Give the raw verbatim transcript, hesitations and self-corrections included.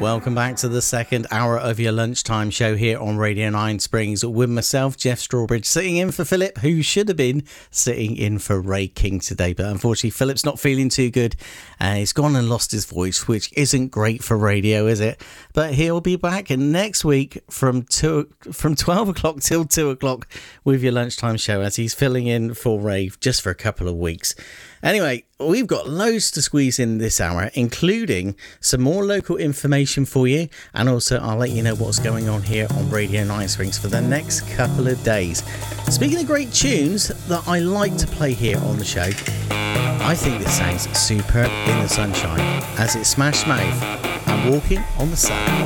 Welcome back to the second hour of your lunchtime show here on Radio Nine Springs with myself, Jeff Strawbridge, sitting in for Philip, who should have been sitting in for Ray King today. But unfortunately, Philip's not feeling too good. Uh, he's gone and lost his voice, which isn't great for radio, is it? But he'll be back next week from two, from twelve o'clock till two o'clock with your lunchtime show, as he's filling in for Ray just for a couple of weeks. Anyway, we've got loads to squeeze in this hour, including some more local information for you, and also I'll let you know what's going on here on Radio Nine Springs for the next couple of days. Speaking of great tunes that I like to play here on the show, I think this sounds superb in the sunshine, as it's Smash Mouth and Walking on the Sun.